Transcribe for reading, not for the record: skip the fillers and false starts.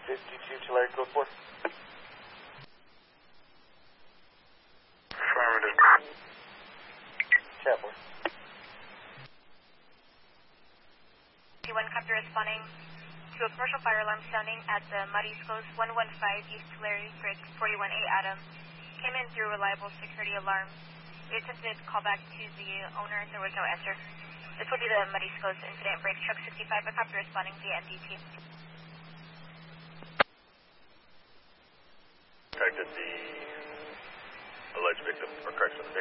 52 Tulare Code 4. Affirmative. Chat 4. T1 copy responding to a commercial fire alarm sounding at the Mariscos 115 East Tulare Creek 41A Adam. Came in through reliable security alarm. We attempted call back to the owner. There was no answer. This will be the Mariscos incident. Brake truck 65. A copy responding via MDT. Contacted the alleged victim, or correction,